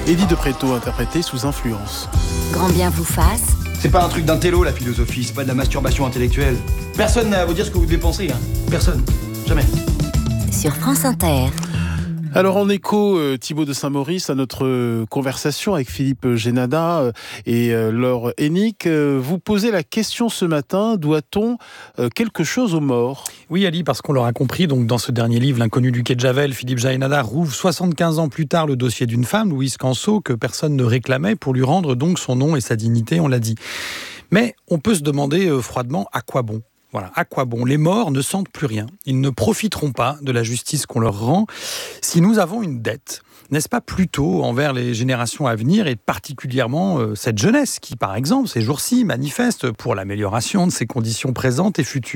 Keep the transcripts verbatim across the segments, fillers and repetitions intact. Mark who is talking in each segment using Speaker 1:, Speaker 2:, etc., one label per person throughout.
Speaker 1: Eddie de Pretto, interprété Sous influence.
Speaker 2: Grand bien vous fasse.
Speaker 3: C'est pas un truc d'intello, la philosophie, c'est pas de la masturbation intellectuelle. Personne n'a à vous dire ce que vous devez penser, hein. Personne. Jamais.
Speaker 2: Sur France Inter.
Speaker 1: Alors en écho, euh, Thibaut de Saint-Maurice, à notre euh, conversation avec Philippe Génada euh, et euh, Laure Hennick, euh, vous posez la question ce matin, doit-on euh, quelque chose aux morts ?
Speaker 4: Oui Ali, parce qu'on l'aura compris, donc dans ce dernier livre, L'inconnu du quai de Javel, Philippe Génada rouvre soixante-quinze ans plus tard le dossier d'une femme, Louise Canceau, que personne ne réclamait pour lui rendre donc son nom et sa dignité, on l'a dit. Mais on peut se demander euh, froidement à quoi bon ? Voilà, à quoi bon ? Les morts ne sentent plus rien. Ils ne profiteront pas de la justice qu'on leur rend. Si nous avons une dette, n'est-ce pas plutôt envers les générations à venir et particulièrement euh, cette jeunesse qui, par exemple, ces jours-ci, manifeste pour l'amélioration de ses conditions présentes et futures ?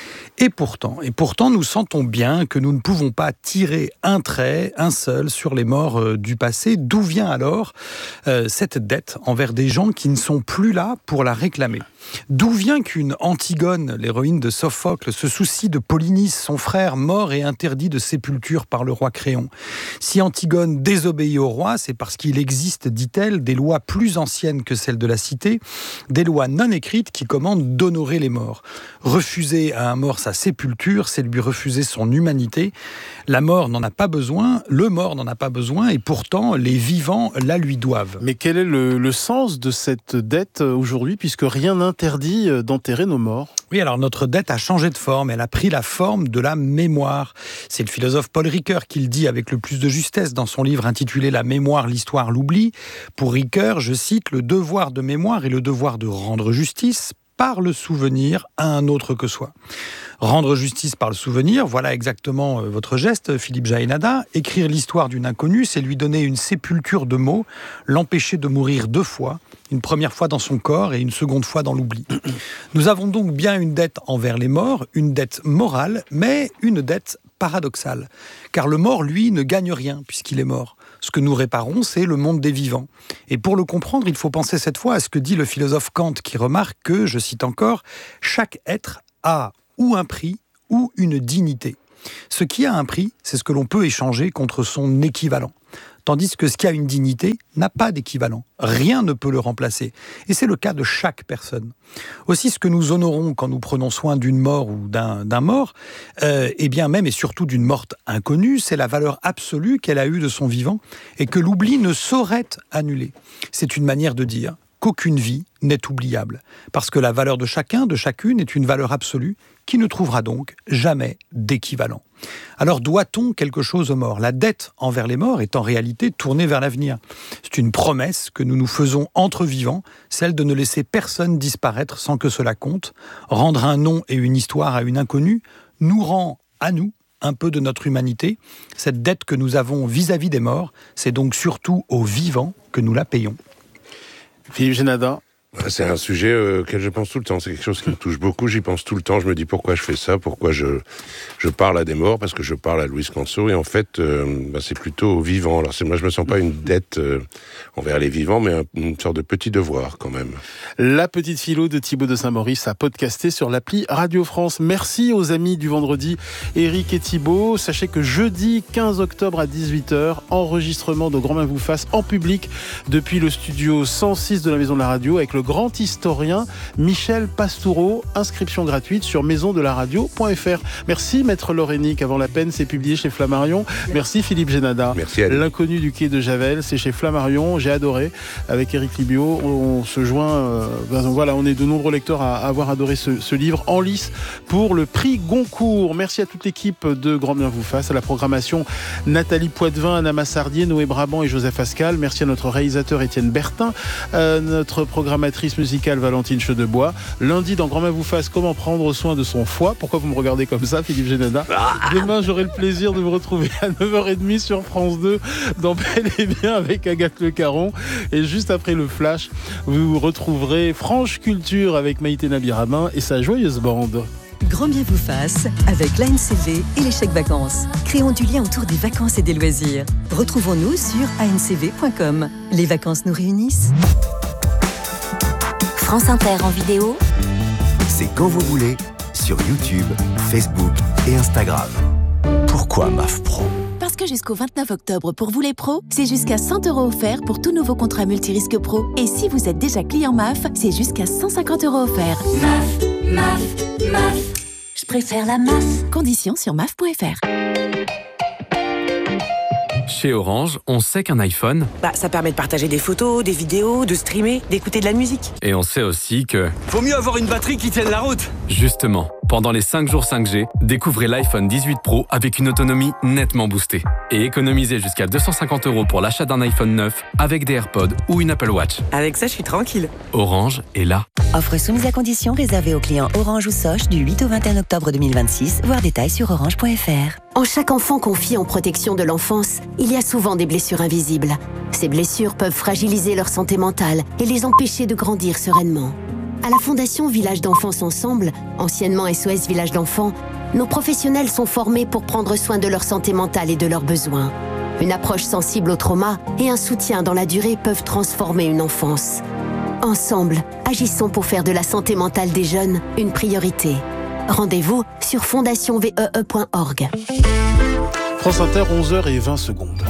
Speaker 4: Et pourtant, et pourtant, nous sentons bien que nous ne pouvons pas tirer un trait, un seul, sur les morts euh, du passé. D'où vient alors euh, cette dette envers des gens qui ne sont plus là pour la réclamer ? D'où vient qu'une Antigone, l'héroïne de Sophocle, se soucie de Polynice, son frère mort et interdit de sépulture par le roi Créon ? Si Antigone désobéit au roi, c'est parce qu'il existe, dit-elle, des lois plus anciennes que celles de la cité, des lois non écrites qui commandent d'honorer les morts. Refuser à un mort sa sépulture, c'est lui refuser son humanité. La mort n'en a pas besoin, le mort n'en a pas besoin, et pourtant les vivants la lui doivent.
Speaker 1: Mais quel est le, le sens de cette dette aujourd'hui, puisque rien n'interdit d'enterrer nos morts ?
Speaker 4: Oui, alors notre dette a changé de forme, elle a pris la forme de la mémoire. C'est le philosophe Paul Ricoeur qui le dit avec le plus de justesse dans son livre intitulé « La mémoire, l'histoire, l'oubli ». Pour Ricoeur, je cite, « Le devoir de mémoire est le devoir de rendre justice par le souvenir à un autre que soi ». Rendre justice par le souvenir, voilà exactement votre geste, Philippe Génada. Écrire l'histoire d'une inconnue, c'est lui donner une sépulture de mots, l'empêcher de mourir deux fois, une première fois dans son corps et une seconde fois dans l'oubli. Nous avons donc bien une dette envers les morts, une dette morale, mais une dette paradoxale. Car le mort, lui, ne gagne rien puisqu'il est mort. Ce que nous réparons, c'est le monde des vivants. Et pour le comprendre, il faut penser cette fois à ce que dit le philosophe Kant, qui remarque que, je cite encore, « Chaque être a ou un prix ou une dignité. Ce qui a un prix, c'est ce que l'on peut échanger contre son équivalent. Tandis que ce qui a une dignité n'a pas d'équivalent. Rien ne peut le remplacer. Et c'est le cas de chaque personne. Aussi, ce que nous honorons quand nous prenons soin d'une mort ou d'un, d'un mort, euh, et bien même et surtout d'une morte inconnue, c'est la valeur absolue qu'elle a eue de son vivant et que l'oubli ne saurait annuler. C'est une manière de dire qu'aucune vie n'est oubliable. Parce que la valeur de chacun, de chacune, est une valeur absolue qui ne trouvera donc jamais d'équivalent. Alors doit-on quelque chose aux morts ? La dette envers les morts est en réalité tournée vers l'avenir. C'est une promesse que nous nous faisons entre vivants, celle de ne laisser personne disparaître sans que cela compte. Rendre un nom et une histoire à une inconnue nous rend à nous un peu de notre humanité. Cette dette que nous avons vis-à-vis des morts, c'est donc surtout aux vivants que nous la payons.
Speaker 1: Philippe Génada.
Speaker 5: C'est un sujet euh, auquel je pense tout le temps. C'est quelque chose qui me touche beaucoup. J'y pense tout le temps. Je me dis pourquoi je fais ça, pourquoi je je parle à des morts, parce que je parle à Louise Canceau. Et en fait, euh, bah, c'est plutôt aux vivants. Alors c'est, moi, je me sens pas une dette euh, envers les vivants, mais un, une sorte de petit devoir quand même.
Speaker 1: La petite philo de Thibaut de Saint-Maurice à podcaster sur l'appli Radio France. Merci aux amis du vendredi, Eric et Thibaut. Sachez que jeudi quinze octobre à dix-huit heures, enregistrement de Grand Bien vous fasse en public depuis le studio cent six de la Maison de la Radio avec le grand historien Michel Pastoureau. Inscription gratuite sur maison de la radio point f r. Merci Maître Laure Hennick. Avant la peine, c'est publié chez Flammarion. Merci Philippe Génada.
Speaker 5: Merci à
Speaker 1: L'inconnu du quai de Javel, c'est chez Flammarion. J'ai adoré. Avec Éric Libio, on se joint. Euh, ben voilà, on est de nombreux lecteurs à avoir adoré ce, ce livre en lice pour le prix Goncourt. Merci à toute l'équipe de Grand Bien vous fasse, à la programmation Nathalie Poitvin, Anna Massardier, Noé Brabant et Joseph Ascal. Merci à notre réalisateur Étienne Bertin, euh, notre programmatrice musicale Valentine Chedebois. Lundi dans Grand Bien vous fasse, comment prendre soin de son foie. Pourquoi vous me regardez comme ça, Philippe Génada? Demain, j'aurai le plaisir de vous retrouver à neuf heures trente sur France deux dans Bel et Bien avec Agathe Le Caron. Et juste après le flash, vous retrouverez Franche Culture avec Maïté Nabirabin et sa joyeuse bande.
Speaker 6: Grand Bien vous fasse avec l'A N C V et les chèques vacances. Créons du lien autour des vacances et des loisirs. Retrouvons-nous sur a n c v point com. Les vacances nous réunissent.
Speaker 2: France Inter en vidéo.
Speaker 7: C'est quand vous voulez, sur YouTube, Facebook et Instagram. Pourquoi M A F Pro ?
Speaker 8: Parce que jusqu'au vingt-neuf octobre pour vous les pros, c'est jusqu'à cent euros offerts pour tout nouveau contrat multirisque pro. Et si vous êtes déjà client M A F, c'est jusqu'à cent cinquante euros offerts.
Speaker 9: M A F, M A F, M A F. Je préfère la M A F.
Speaker 8: Conditions sur M A F point F R.
Speaker 10: Chez Orange, on sait qu'un iPhone,
Speaker 11: bah, ça permet de partager des photos, des vidéos, de streamer, d'écouter de la musique.
Speaker 10: Et on sait aussi que...
Speaker 12: Faut mieux avoir une batterie qui tienne la route.
Speaker 10: Justement, pendant les cinq jours cinq G, découvrez l'iPhone dix-huit Pro avec une autonomie nettement boostée. Et économisez jusqu'à deux cent cinquante euros pour l'achat d'un iPhone neuf avec des AirPods ou une Apple Watch.
Speaker 11: Avec ça, je suis tranquille.
Speaker 10: Orange est là.
Speaker 2: Offre soumise à conditions réservée aux clients Orange ou Soch du huit au vingt et un octobre deux mille vingt-six. Voir détails sur orange point F R.
Speaker 13: En chaque enfant confié en protection de l'enfance, il y a souvent des blessures invisibles. Ces blessures peuvent fragiliser leur santé mentale et les empêcher de grandir sereinement. À la Fondation Village d'Enfance Ensemble, anciennement S O S Village d'Enfants, nos professionnels sont formés pour prendre soin de leur santé mentale et de leurs besoins. Une approche sensible au trauma et un soutien dans la durée peuvent transformer une enfance. Ensemble, agissons pour faire de la santé mentale des jeunes une priorité. Rendez-vous sur fondation v e e point org.
Speaker 1: France Inter, onze heures vingt secondes.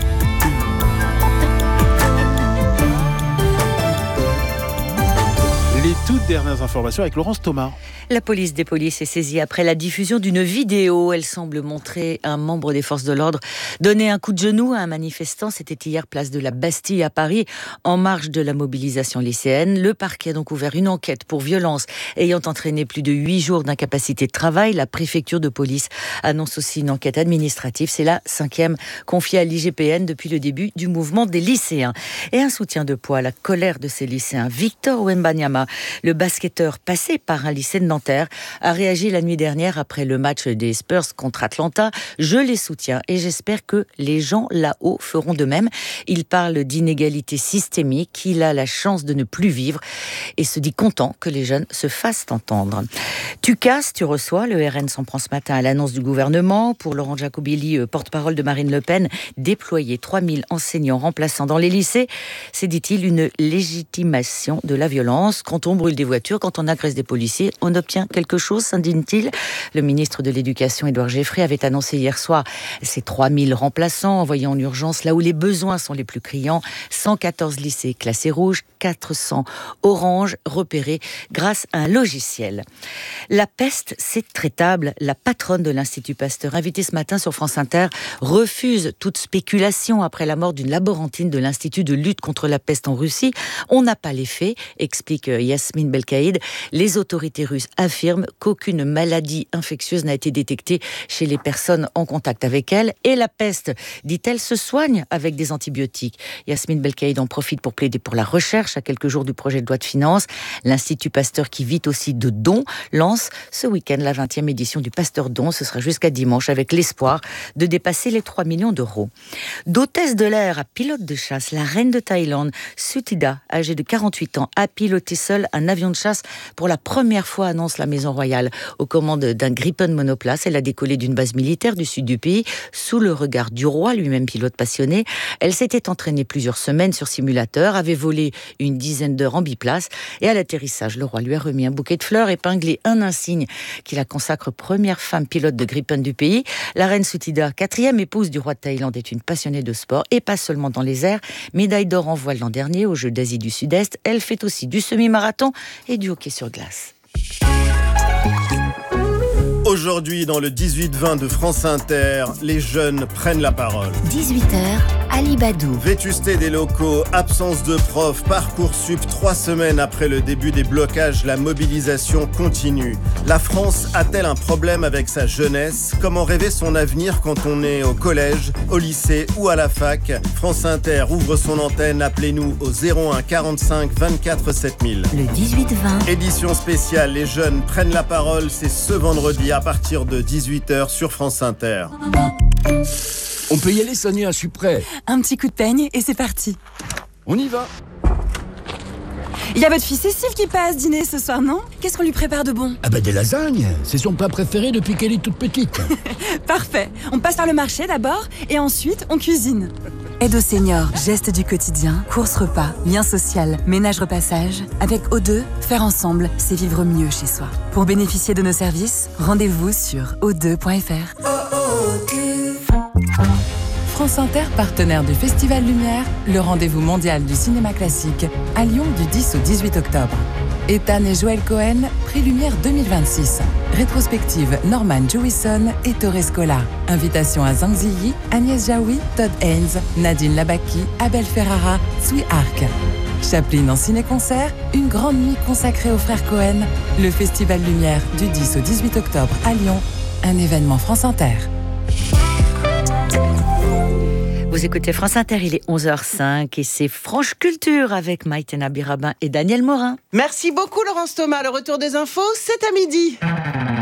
Speaker 1: Les toutes dernières informations avec Laurence Thomas.
Speaker 14: La police des polices est saisie après la diffusion d'une vidéo. Elle semble montrer un membre des forces de l'ordre donner un coup de genou à un manifestant. C'était hier place de la Bastille à Paris, en marge de la mobilisation lycéenne. Le parquet a donc ouvert une enquête pour violence ayant entraîné plus de huit jours d'incapacité de travail. La préfecture de police annonce aussi une enquête administrative. C'est la cinquième confiée à l'I G P N depuis le début du mouvement des lycéens. Et un soutien de poids à la colère de ces lycéens. Victor Wembanyama, le basketteur passé par un lycée de Nanterre, a réagi la nuit dernière après le match des Spurs contre Atlanta. Je les soutiens et j'espère que les gens là-haut feront de même. Il parle d'inégalité systémique qu'il a la chance de ne plus vivre et se dit content que les jeunes se fassent entendre. Tu casses, tu reçois. Le R N s'en prend ce matin à l'annonce du gouvernement. Pour Laurent Giacobelli, porte-parole de Marine Le Pen, déployer trois mille enseignants remplaçants dans les lycées, c'est, dit-il, une légitimation de la violence. Quand on brûle des voitures, quand on agresse des policiers, on obtient quelque chose, s'indigne-t-il. Le ministre de l'Éducation, Édouard Geoffroy, avait annoncé hier soir ces trois mille remplaçants envoyés en urgence là où les besoins sont les plus criants. cent quatorze lycées classés rouges, quatre cents orange repérés grâce à un logiciel. La peste, c'est traitable. La patronne de l'Institut Pasteur, invitée ce matin sur France Inter, refuse toute spéculation après la mort d'une laborantine de l'Institut de lutte contre la peste en Russie. On n'a pas les faits, explique Yasmine Belkaïd. Les autorités russes affirment qu'aucune maladie infectieuse n'a été détectée chez les personnes en contact avec elle. Et la peste, dit-elle, se soigne avec des antibiotiques. Yasmine Belkaïd en profite pour plaider pour la recherche à quelques jours du projet de loi de finances. L'Institut Pasteur, qui vit aussi de dons, lance ce week-end la vingtième édition du Pasteur Don. Ce sera jusqu'à dimanche avec l'espoir de dépasser les trois millions d'euros. D'hôtesse de l'air à pilote de chasse, la reine de Thaïlande, Suthida, âgée de quarante-huit ans, a piloté seule un avion de chasse pour la première fois, annonce la Maison Royale. Aux commandes d'un Gripen monoplace, elle a décollé d'une base militaire du sud du pays, sous le regard du roi, lui-même pilote passionné. Elle s'était entraînée plusieurs semaines sur simulateur, avait volé une dizaine d'heures en biplace, et à l'atterrissage, le roi lui a remis un bouquet de fleurs, épinglé un insigne qui la consacre première femme pilote de Gripen du pays. La reine Suthida, quatrième épouse du roi de Thaïlande, est une passionnée de sport, et pas seulement dans les airs. Médaille d'or en voile l'an dernier aux Jeux d'Asie du Sud-Est. Elle fait aussi du semi-marathon et du hockey sur glace.
Speaker 15: Aujourd'hui, dans le dix-huit vingt de France Inter, les jeunes prennent la parole.
Speaker 2: dix-huit heures, Ali Badou.
Speaker 15: Vétusté des locaux, absence de profs, Parcoursup, trois semaines après le début des blocages, la mobilisation continue. La France a-t-elle un problème avec sa jeunesse ? Comment rêver son avenir quand on est au collège, au lycée ou à la fac ? France Inter ouvre son antenne, appelez-nous au zéro un quarante-cinq vingt-quatre sept mille.
Speaker 2: Le dix-huit vingt.
Speaker 15: Édition spéciale, les jeunes prennent la parole, c'est ce vendredi à partir de dix-huit heures sur France Inter.
Speaker 16: On peut y aller, Sonia, je suis prêt.
Speaker 17: Un petit coup de peigne et c'est parti.
Speaker 16: On y va.
Speaker 17: Il y a votre fille Cécile qui passe dîner ce soir, non ? Qu'est-ce qu'on lui prépare de bon ?
Speaker 16: Ah bah des lasagnes, c'est son plat préféré depuis qu'elle est toute petite.
Speaker 17: Parfait, on passe par le marché d'abord et ensuite on cuisine. Aide aux seniors, gestes du quotidien, courses repas, lien social, ménage repassage. Avec O deux, faire ensemble, c'est vivre mieux chez soi. Pour bénéficier de nos services, rendez-vous sur o deux point f r. France Inter, partenaire du Festival Lumière, le rendez-vous mondial du cinéma classique, à Lyon du dix au dix-huit octobre. Ethan et Joël Cohen, Prix Lumière deux mille vingt-six. Rétrospective Norman Jewison et Torres Scola. Invitation à Zhang Ziyi, Agnès Jaoui, Todd Haynes, Nadine Labaki, Abel Ferrara, Sui Arc. Chaplin en ciné-concert, une grande nuit consacrée aux frères Cohen. Le Festival Lumière du dix au dix-huit octobre à Lyon. Un événement France Inter.
Speaker 14: Vous écoutez France Inter, il est onze heures cinq et c'est Franche Culture avec Maïtena Birabin et Daniel Morin.
Speaker 18: Merci beaucoup Laurence Thomas. Le retour des infos, c'est à midi.